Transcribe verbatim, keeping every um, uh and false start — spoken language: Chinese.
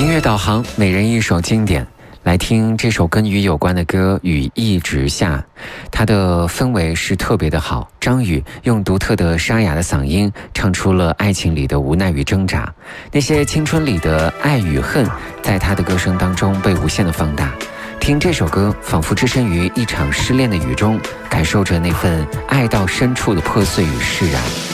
音乐导航，每人一首经典。来听这首跟雨有关的歌《雨一直下》，它的氛围是特别的好。张宇用独特的沙哑的嗓音，唱出了爱情里的无奈与挣扎，那些青春里的爱与恨，在他的歌声当中被无限的放大。听这首歌，仿佛置身于一场失恋的雨中，感受着那份爱到深处的破碎与释然。